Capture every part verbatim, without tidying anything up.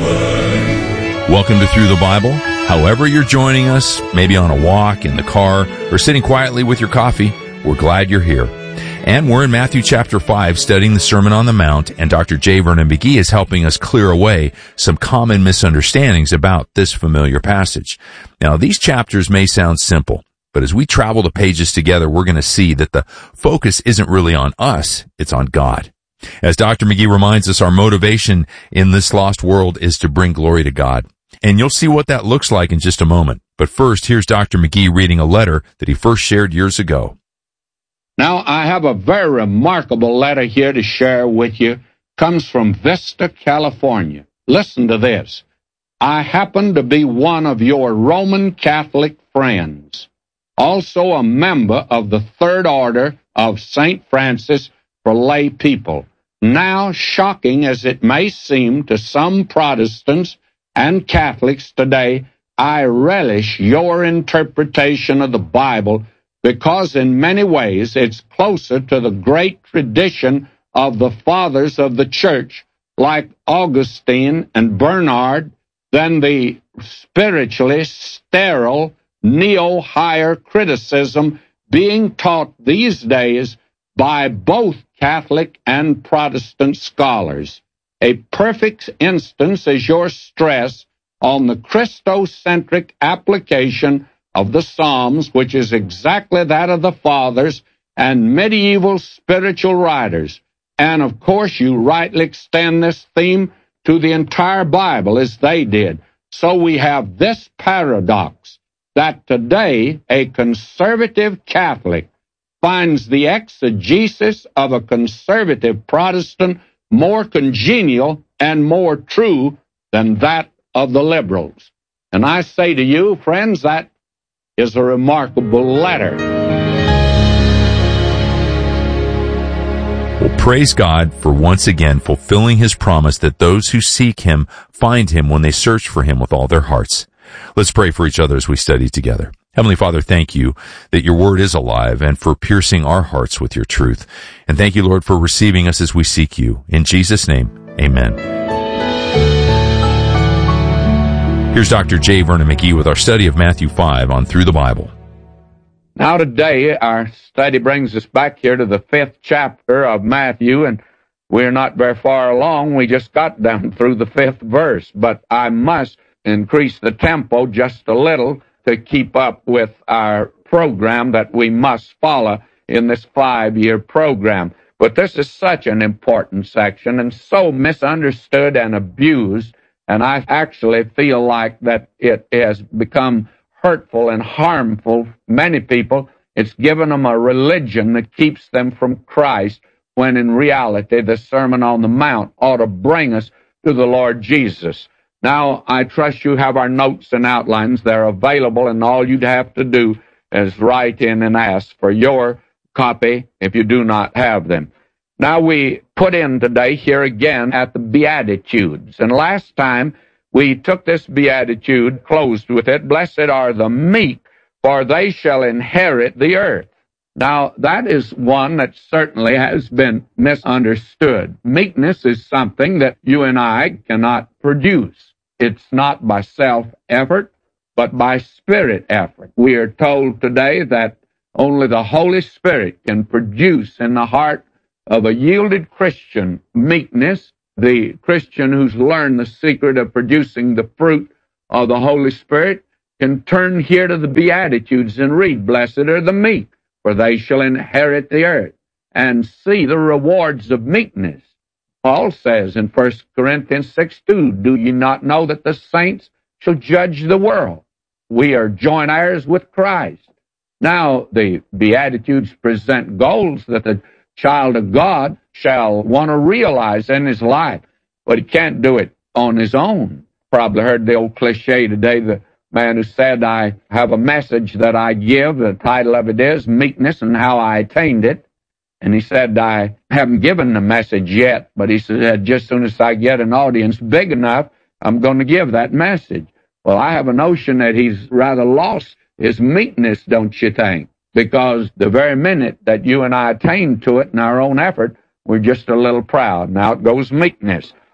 Welcome to Through the Bible. However you're joining us, maybe on a walk, in the car, or sitting quietly with your coffee, we're glad you're here. And we're in Matthew chapter five, studying the Sermon on the Mount, and Doctor J. Vernon McGee is helping us clear away some common misunderstandings about this familiar passage. Now, these chapters may sound simple, but as we travel the pages together, we're going to see that the focus isn't really on us, it's on God. As Doctor McGee reminds us, our motivation in this lost world is to bring glory to God. And you'll see what that looks like in just a moment. But first, here's Doctor McGee reading a letter that he first shared years ago. Now, I have a very remarkable letter here to share with you. It comes from Vista, California. Listen to this. I happen to be one of your Roman Catholic friends, also a member of the Third Order of Saint Francis for lay people. Now, shocking as it may seem to some Protestants and Catholics today, I relish your interpretation of the Bible because in many ways it's closer to the great tradition of the fathers of the Church, like Augustine and Bernard, than the spiritually sterile neo-higher criticism being taught these days by both Catholic and Protestant scholars. A perfect instance is your stress on the Christocentric application of the Psalms, which is exactly that of the fathers and medieval spiritual writers. And of course, you rightly extend this theme to the entire Bible as they did. So we have this paradox that today a conservative Catholic finds the exegesis of a conservative Protestant more congenial and more true than that of the liberals. And I say to you, friends, that is a remarkable letter. Well, praise God for once again fulfilling His promise that those who seek Him find Him when they search for Him with all their hearts. Let's pray for each other as we study together. Heavenly Father, thank you that your word is alive and for piercing our hearts with your truth. And thank you, Lord, for receiving us as we seek you. In Jesus' name, amen. Here's Doctor J. Vernon McGee with our study of Matthew five on Through the Bible. Now today, our study brings us back here to the fifth chapter of Matthew, and we're not very far along. We just got down through the fifth verse, but I must increase the tempo just a little to keep up with our program that we must follow in this five-year program. But this is such an important section and so misunderstood and abused, and I actually feel like that it has become hurtful and harmful. Many people, it's given them a religion that keeps them from Christ, when in reality the Sermon on the Mount ought to bring us to the Lord Jesus. Now, I trust you have our notes and outlines. They're available, and all you'd have to do is write in and ask for your copy if you do not have them. Now, we put in today here again at the Beatitudes, and last time we took this Beatitude, closed with it, "Blessed are the meek, for they shall inherit the earth." Now, that is one that certainly has been misunderstood. Meekness is something that you and I cannot produce. It's not by self-effort, but by spirit effort. We are told today that only the Holy Spirit can produce in the heart of a yielded Christian meekness, the Christian who's learned the secret of producing the fruit of the Holy Spirit can turn here to the Beatitudes and read, "Blessed are the meek, for they shall inherit the earth," and see the rewards of meekness. Paul says in First Corinthians six two, "Do ye not know that the saints shall judge the world?" We are joint heirs with Christ. Now, the Beatitudes present goals that the child of God shall want to realize in his life, but he can't do it on his own. Probably heard the old cliche today, the man who said, "I have a message that I give. The title of it is Meekness and How I Attained It." And he said, "I haven't given the message yet," but he said, "Just as soon as I get an audience big enough, I'm going to give that message." Well, I have a notion that he's rather lost his meekness, don't you think? Because the very minute that you and I attain to it in our own effort, we're just a little proud. Now it goes meekness.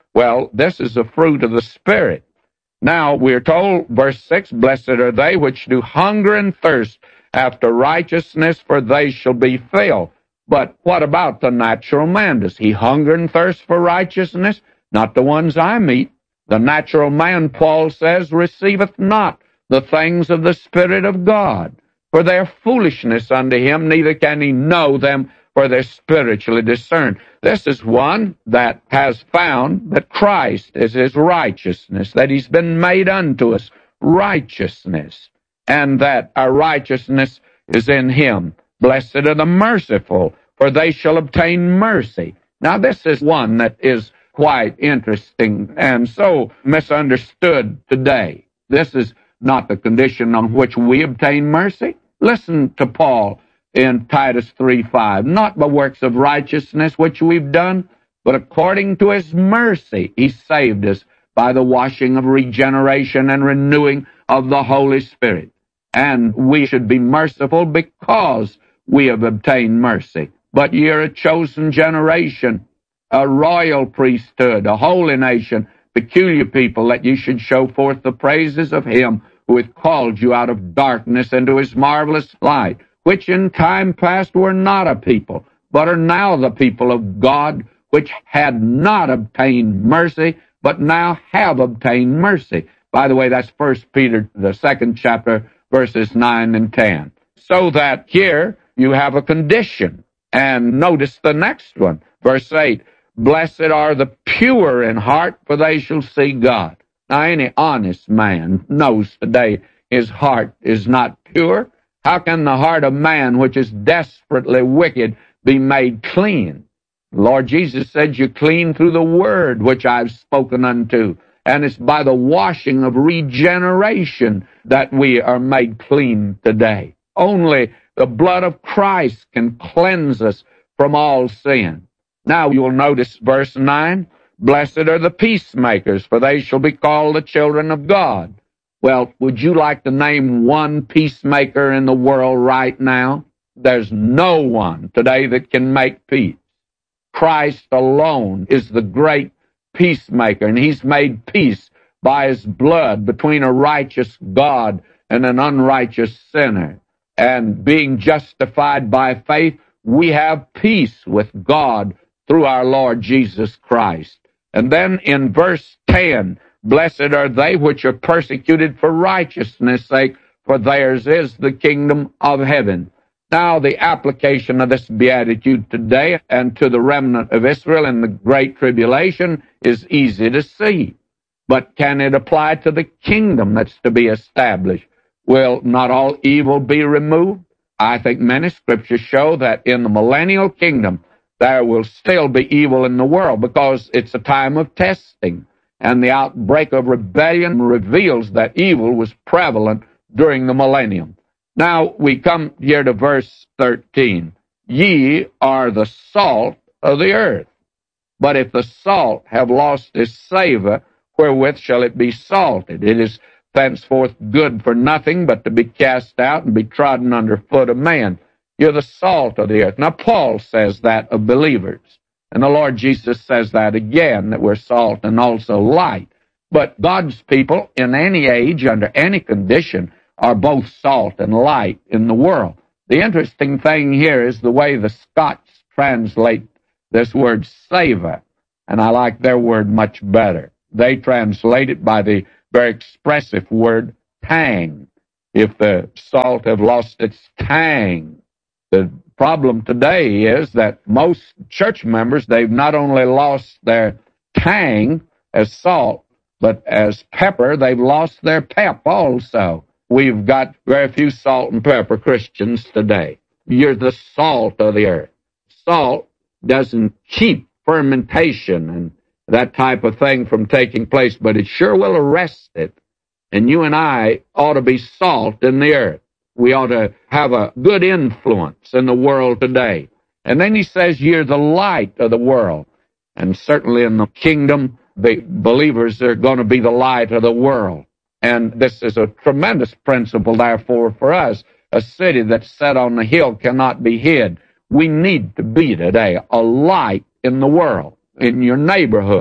Well, this is the fruit of the Spirit. Now, we're told, verse six, blessed are they which do hunger and thirst after righteousness, for they shall be filled. But what about the natural man? Does he hunger and thirst for righteousness? Not the ones I meet. The natural man, Paul says, receiveth not the things of the Spirit of God, for they are foolishness unto him, neither can he know them, for they're spiritually discerned. This is one that has found that Christ is his righteousness, that he's been made unto us righteousness, and that our righteousness is in him. Blessed are the merciful, for they shall obtain mercy. Now, this is one that is quite interesting and so misunderstood today. This is not the condition on which we obtain mercy. Listen to Paul in Titus three five. Not by works of righteousness which we've done, but according to his mercy he saved us by the washing of regeneration and renewing of the Holy Spirit. And we should be merciful because we have obtained mercy. But you're a chosen generation, a royal priesthood, a holy nation, peculiar people, that you should show forth the praises of him who hath called you out of darkness into his marvelous light, which in time past were not a people, but are now the people of God, which had not obtained mercy, but now have obtained mercy. By the way, that's First Peter, the second chapter, verses nine and ten. So that here you have a condition. And notice the next one, verse eight. Blessed are the pure in heart, for they shall see God. Now, any honest man knows today his heart is not pure. How can the heart of man, which is desperately wicked, be made clean? The Lord Jesus said, you're clean through the word which I've spoken unto. And it's by the washing of regeneration that we are made clean today. Only the blood of Christ can cleanse us from all sin. Now you'll notice verse nine, blessed are the peacemakers, for they shall be called the children of God. Well, would you like to name one peacemaker in the world right now? There's no one today that can make peace. Christ alone is the great peacemaker, and he's made peace by his blood between a righteous God and an unrighteous sinner. And being justified by faith, we have peace with God through our Lord Jesus Christ. And then in verse ten, blessed are they which are persecuted for righteousness' sake, for theirs is the kingdom of heaven. Now, the application of this beatitude today and to the remnant of Israel in the Great Tribulation is easy to see. But can it apply to the kingdom that's to be established? Will not all evil be removed? I think many scriptures show that in the millennial kingdom there will still be evil in the world because it's a time of testing. And the outbreak of rebellion reveals that evil was prevalent during the millennium. Now we come here to verse thirteen. Ye are the salt of the earth. But if the salt have lost its savor, wherewith shall it be salted? It is thenceforth good for nothing but to be cast out and be trodden under foot of man. You're the salt of the earth. Now Paul says that of believers. And the Lord Jesus says that again, that we're salt and also light. But God's people in any age, under any condition, are both salt and light in the world. The interesting thing here is the way the Scots translate this word savor, and I like their word much better. They translate it by the very expressive word tang. If the salt have lost its tang, the problem today is that most church members, they've not only lost their tang as salt, but as pepper, they've lost their pep also. We've got very few salt and pepper Christians today. You're the salt of the earth. Salt doesn't keep fermentation and that type of thing from taking place, but it sure will arrest it. And you and I ought to be salt in the earth. We ought to have a good influence in the world today. And then he says, you're the light of the world. And certainly in the kingdom, the believers are going to be the light of the world. And this is a tremendous principle, therefore, for us. A city that's set on the hill cannot be hid. We need to be today a light in the world, in your neighborhood,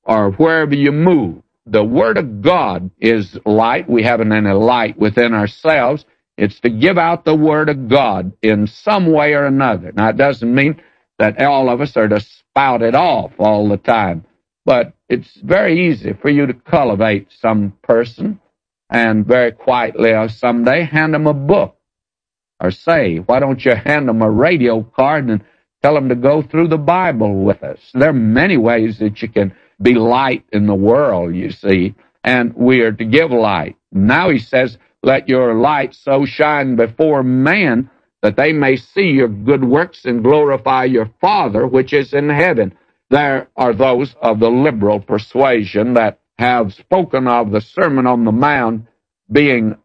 or wherever you move. The Word of God is light. We haven't any light within ourselves. It's to give out the Word of God in some way or another. Now, it doesn't mean that all of us are to spout it off all the time, but it's very easy for you to cultivate some person and very quietly or someday hand them a book. Or say, why don't you hand them a radio card and tell them to go through the Bible with us? There are many ways that you can be light in the world, you see, and we are to give light. Now he says, let your light so shine before men that they may see your good works and glorify your Father which is in heaven. There are those of the liberal persuasion that have spoken of the Sermon on the Mount being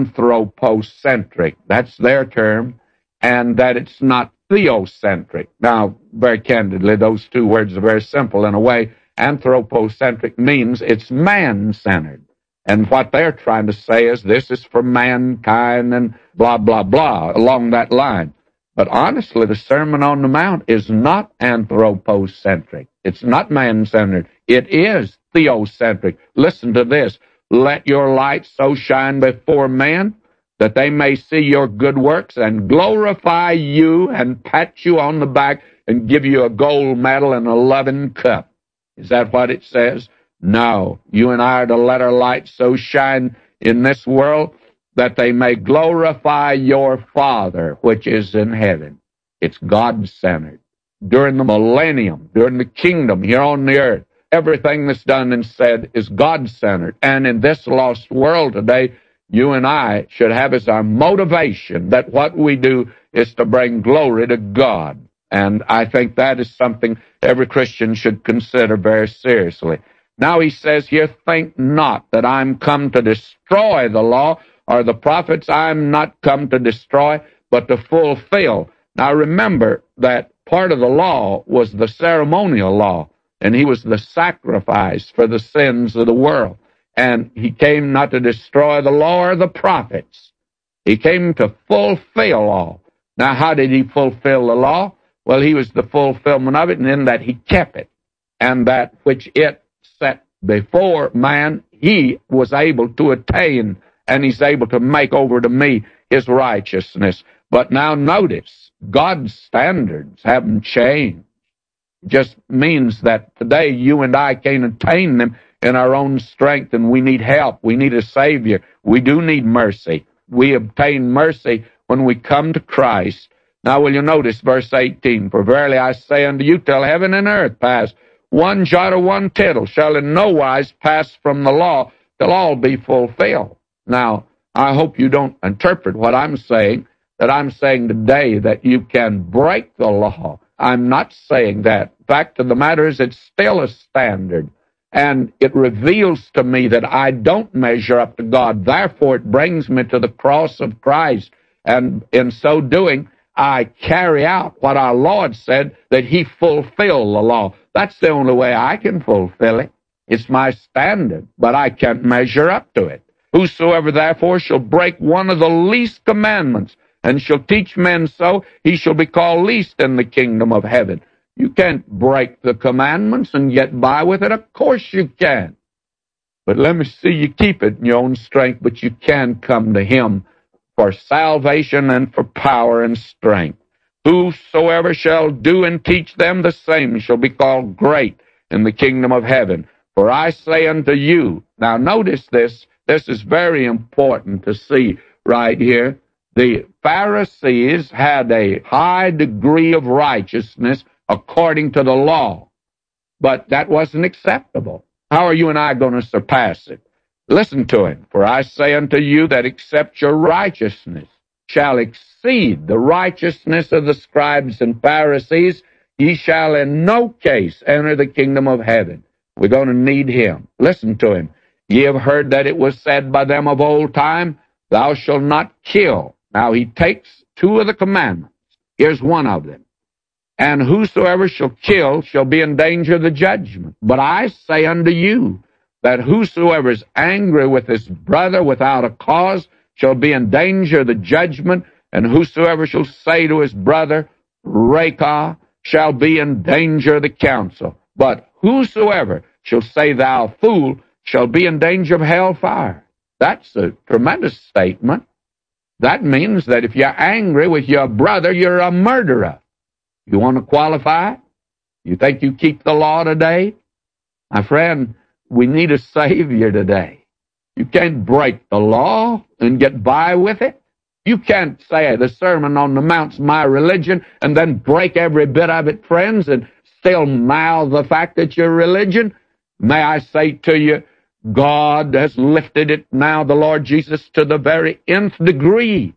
anthropocentric. That's their term, and that it's not theocentric. Now, very candidly, those two words are very simple in a way. Anthropocentric means it's man-centered. And what they're trying to say is this is for mankind and blah, blah, blah, along that line. But honestly, the Sermon on the Mount is not anthropocentric. It's not man-centered. It is theocentric. Listen to this. Let your light so shine before men that they may see your good works and glorify you and pat you on the back and give you a gold medal and a loving cup. Is that what it says? No. You and I are to let our light so shine in this world that they may glorify your Father which is in heaven. It's God-centered. During the millennium, during the kingdom here on the earth, everything that's done and said is God-centered. And in this lost world today, you and I should have as our motivation that what we do is to bring glory to God. And I think that is something every Christian should consider very seriously. Now he says here, think not that I'm come to destroy the law or the prophets. I'm not come to destroy, but to fulfill. Now remember that part of the law was the ceremonial law. And he was the sacrifice for the sins of the world. And he came not to destroy the law or the prophets. He came to fulfill all. Now, how did he fulfill the law? Well, he was the fulfillment of it, and in that he kept it. And that which it set before man, he was able to attain, and he's able to make over to me his righteousness. But now notice, God's standards haven't changed. Just means that today you and I can't attain them in our own strength, and we need help. We need a Savior. We do need mercy. We obtain mercy when we come to Christ. Now will you notice verse eighteen, for verily I say unto you, till heaven and earth pass, one jot or one tittle shall in no wise pass from the law till all be fulfilled. Now, I hope you don't interpret what I'm saying, that I'm saying today that you can break the law. I'm not saying that. Fact of the matter is, it's still a standard, and it reveals to me that I don't measure up to God. Therefore, it brings me to the cross of Christ, and in so doing, I carry out what our Lord said, that he fulfill the law. That's the only way I can fulfill it. It's my standard, but I can't measure up to it. Whosoever therefore shall break one of the least commandments, and shall teach men so, he shall be called least in the kingdom of heaven. You can't break the commandments and get by with it. Of course you can. But let me see you keep it in your own strength, but you can come to him for salvation and for power and strength. Whosoever shall do and teach them, the same shall be called great in the kingdom of heaven. For I say unto you, now notice this, this is very important to see right here. The Pharisees had a high degree of righteousness according to the law, but that wasn't acceptable. How are you and I going to surpass it? Listen to him. For I say unto you that except your righteousness shall exceed the righteousness of the scribes and Pharisees, ye shall in no case enter the kingdom of heaven. We're going to need him. Listen to him. Ye have heard that it was said by them of old time, thou shalt not kill. Now he takes two of the commandments. Here's one of them. And whosoever shall kill shall be in danger of the judgment. But I say unto you that whosoever is angry with his brother without a cause shall be in danger of the judgment. And whosoever shall say to his brother, Raca, shall be in danger of the council. But whosoever shall say thou fool shall be in danger of hellfire. That's a tremendous statement. That means that if you're angry with your brother, you're a murderer. You want to qualify? You think you keep the law today? My friend, we need a Savior today. You can't break the law and get by with it. You can't say the Sermon on the Mount's my religion and then break every bit of it, friends, and still mouth the fact that you're religion. May I say to you, God has lifted it now, the Lord Jesus, to the very nth degree.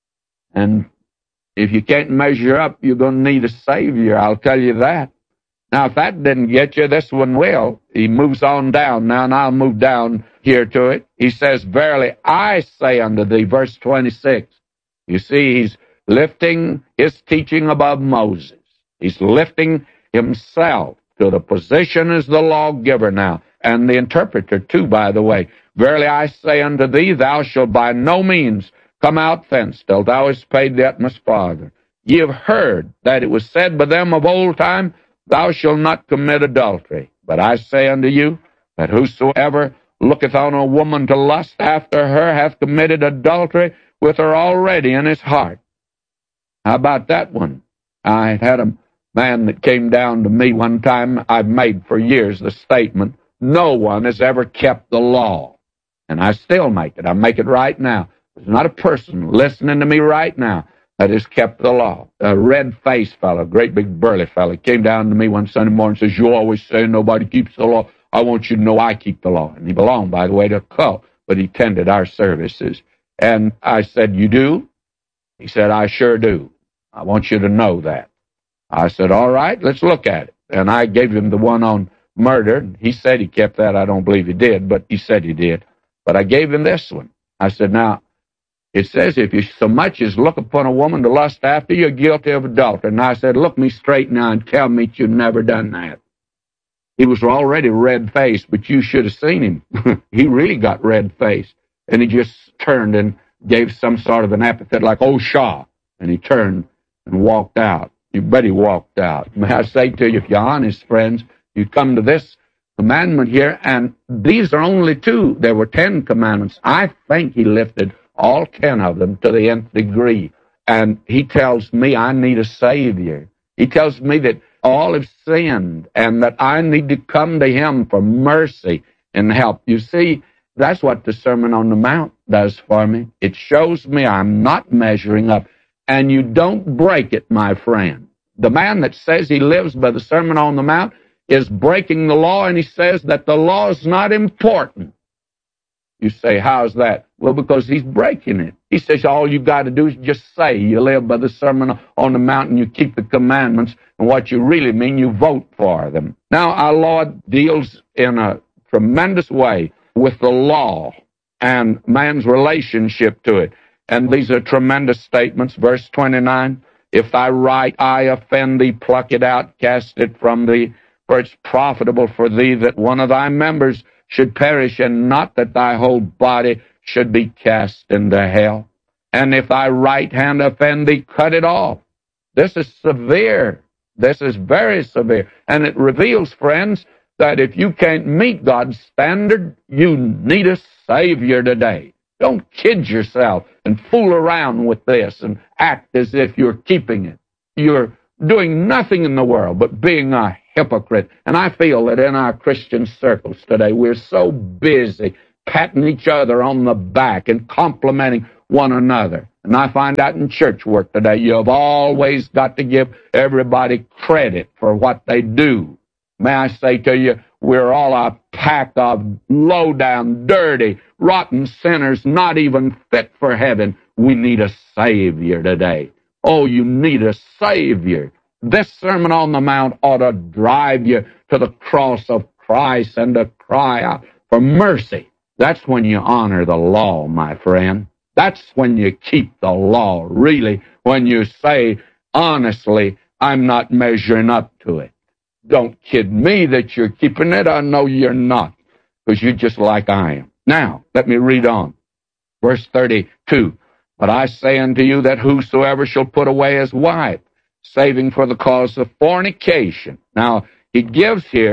And if you can't measure up, you're going to need a Savior, I'll tell you that. Now, if that didn't get you, this one will. He moves on down now, and I'll move down here to it. He says, verily, I say unto thee, verse twenty-six. You see, he's lifting his teaching above Moses. He's lifting himself to the position as the lawgiver now, and the interpreter too, by the way. Verily, I say unto thee, thou shalt by no means come out thence till thou hast paid the utmost farthing. Ye have heard that it was said by them of old time, thou shalt not commit adultery. But I say unto you, that whosoever looketh on a woman to lust after her hath committed adultery with her already in his heart. How about that one? I had a man that came down to me one time. I've made for years the statement, no one has ever kept the law. And I still make it. I make it right now. There's not a person listening to me right now that has kept the law. A red-faced fellow, great big burly fellow, came down to me one Sunday morning and says, you always say nobody keeps the law. I want you to know I keep the law. And he belonged, by the way, to a cult, but he attended our services. And I said, you do? He said, I sure do. I want you to know that. I said, all right, let's look at it. And I gave him the one on murder. He said he kept that. I don't believe he did, but he said he did. But I gave him this one. I said, now, it says if you so much as look upon a woman to lust after, you're guilty of adultery. And I said, look me straight now and tell me that you've never done that. He was already red-faced, but you should have seen him. He really got red-faced. And he just turned and gave some sort of an epithet like, oh, Shaw. And he turned and walked out. You bet he walked out. May I say to you, if you're honest, friends, you come to this commandment here, and these are only two. There were ten commandments. I think he lifted all ten of them to the nth degree. And he tells me I need a Savior. He tells me that all have sinned and that I need to come to him for mercy and help. You see, that's what the Sermon on the Mount does for me. It shows me I'm not measuring up. And you don't break it, my friend. The man that says he lives by the Sermon on the Mount is breaking the law, and he says that the law is not important. You say, how's that? Well, because he's breaking it. He says all you got to do is just say you live by the Sermon on the Mount and you keep the commandments, and what you really mean, you vote for them. Now, our Lord deals in a tremendous way with the law and man's relationship to it. And these are tremendous statements. Verse twenty-nine, if thy right eye offend thee, pluck it out, cast it from thee, for it's profitable for thee that one of thy members should perish, and not that thy whole body should be cast into hell. And if thy right hand offend thee, cut it off. This is severe. This is very severe. And it reveals, friends, that if you can't meet God's standard, you need a Savior today. Don't kid yourself and fool around with this and act as if you're keeping it. You're doing nothing in the world but being a hypocrite. And I feel that in our Christian circles today, we're so busy patting each other on the back and complimenting one another. And I find out in church work today, you've always got to give everybody credit for what they do. May I say to you, we're all a pack of low-down, dirty, rotten sinners, not even fit for heaven. We need a Savior today. Oh, you need a Savior. This Sermon on the Mount ought to drive you to the cross of Christ and to cry out for mercy. That's when you honor the law, my friend. That's when you keep the law, really, when you say, honestly, I'm not measuring up to it. Don't kid me that you're keeping it. I know you're not, because you're just like I am. Now, let me read on. Verse thirty-two, but I say unto you that whosoever shall put away his wife, saving for the cause of fornication. Now, he gives here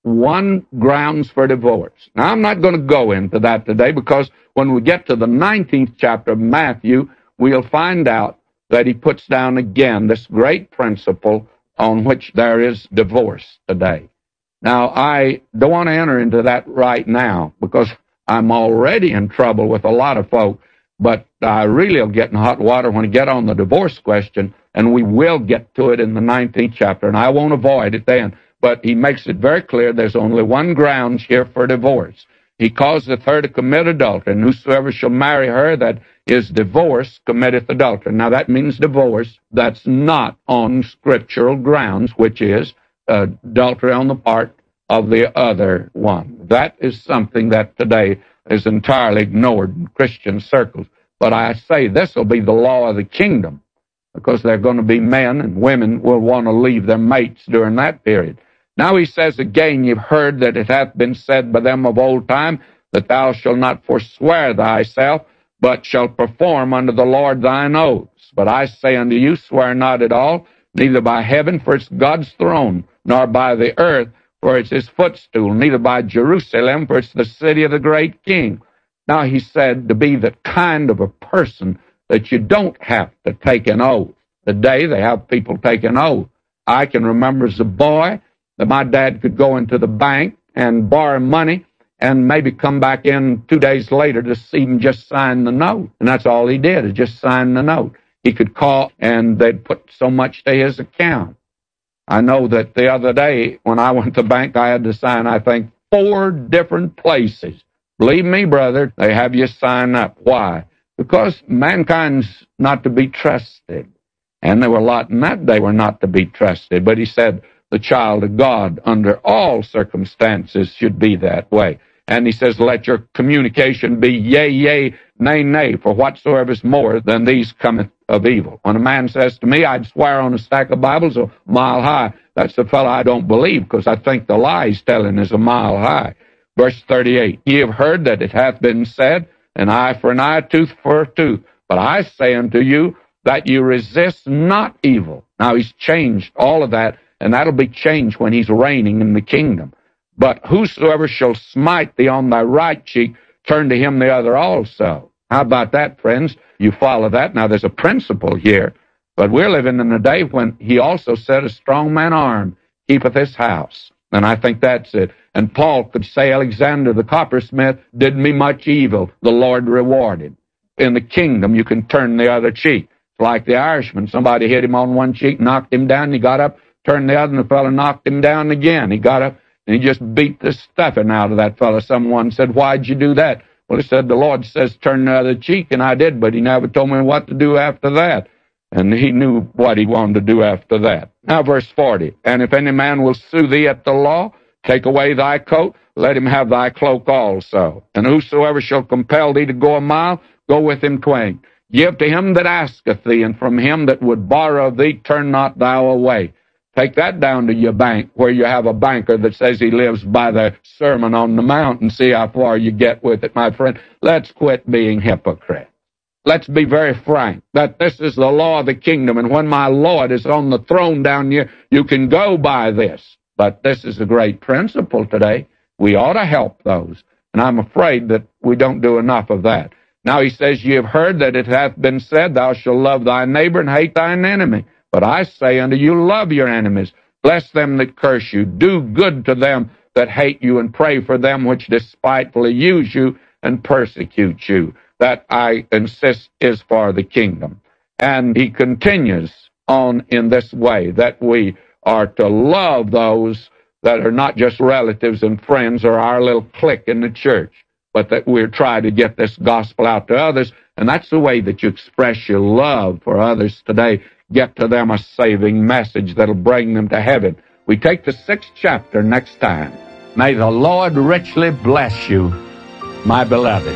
one grounds for divorce. Now, I'm not going to go into that today because when we get to the nineteenth chapter of Matthew, we'll find out that he puts down again this great principle on which there is divorce today. Now, I don't want to enter into that right now because I'm already in trouble with a lot of folk, but I really will get in hot water when I get on the divorce question, and we will get to it in the nineteenth chapter, and I won't avoid it then. But he makes it very clear there's only one ground here for divorce. He causeth her to commit adultery, and whosoever shall marry her that is divorced committeth adultery. Now, that means divorce that's not on scriptural grounds, which is uh, adultery on the part of the other one. That is something that today is entirely ignored in Christian circles. But I say this will be the law of the kingdom, because there are going to be men and women will want to leave their mates during that period. Now he says again, you've heard that it hath been said by them of old time, that thou shalt not forswear thyself, but shalt perform unto the Lord thine oaths. But I say unto you, swear not at all, neither by heaven, for it's God's throne, nor by the earth, for it's his footstool, neither by Jerusalem, for it's the city of the great king. Now he said to be the kind of a person that you don't have to take an oath. Today they have people take an oath. I can remember as a boy that my dad could go into the bank and borrow money and maybe come back in two days later to see him just sign the note. And that's all he did, is just sign the note. He could call and they'd put so much to his account. I know that the other day when I went to the bank, I had to sign, I think, four different places. Believe me, brother, they have you sign up. Why? Because mankind's not to be trusted. And there were a lot in that day were not to be trusted. But he said the child of God under all circumstances should be that way. And he says, let your communication be yea, yea, nay, nay, for whatsoever is more than these cometh of evil. When a man says to me, I'd swear on a stack of Bibles a mile high, that's the fellow I don't believe, because I think the lie he's telling is a mile high. Verse thirty-eight, ye have heard that it hath been said, an eye for an eye, a tooth for a tooth. But I say unto you that you resist not evil. Now he's changed all of that, and that'll be changed when he's reigning in the kingdom. But whosoever shall smite thee on thy right cheek, turn to him the other also. How about that, friends? You follow that. Now, there's a principle here, but we're living in a day when he also said, a strong man armed keepeth his house. And I think that's it. And Paul could say, Alexander the coppersmith did me much evil. The Lord rewarded. In the kingdom, you can turn the other cheek. It's like the Irishman. Somebody hit him on one cheek, knocked him down. He got up, turned the other, and the fellow knocked him down again. He got up, and he just beat the stuffing out of that fellow. Someone said, why'd you do that? Well, he said, the Lord says, turn the other cheek, and I did, but he never told me what to do after that. And he knew what he wanted to do after that. Now, verse forty, and if any man will sue thee at the law, take away thy coat, let him have thy cloak also. And whosoever shall compel thee to go a mile, go with him twain. Give to him that asketh thee, and from him that would borrow of thee, turn not thou away. Take that down to your bank, where you have a banker that says he lives by the Sermon on the Mount, and see how far you get with it, my friend. Let's quit being hypocrites. Let's be very frank that this is the law of the kingdom, and when my Lord is on the throne down here, you can go by this. But this is a great principle today. We ought to help those, and I'm afraid that we don't do enough of that. Now he says, ye have heard that it hath been said, thou shalt love thy neighbor and hate thine enemy. But I say unto you, love your enemies, bless them that curse you, do good to them that hate you, and pray for them which despitefully use you and persecute you. That, I insist, is for the kingdom. And he continues on in this way, that we are to love those that are not just relatives and friends or our little clique in the church, but that we're trying to get this gospel out to others. And that's the way that you express your love for others today. Get to them a saving message that'll bring them to heaven. We take the sixth chapter next time. May the Lord richly bless you, my beloved.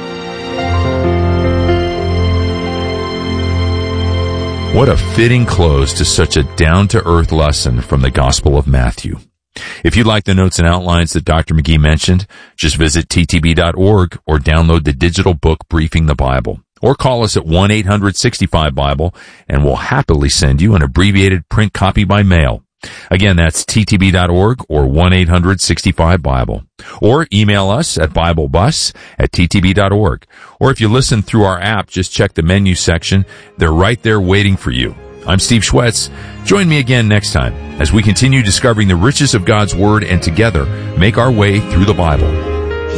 What a fitting close to such a down-to-earth lesson from the Gospel of Matthew. If you'd like the notes and outlines that Doctor McGee mentioned, just visit T T B dot org or download the digital book Briefing the Bible. Or call us at one eight hundred sixty-five Bible, and we'll happily send you an abbreviated print copy by mail. Again, that's T T B dot org or one eight hundred sixty-five Bible. Or email us at BibleBus at T T B dot org. Or if you listen through our app, just check the menu section. They're right there waiting for you. I'm Steve Schwetz. Join me again next time as we continue discovering the riches of God's Word and together make our way through the Bible.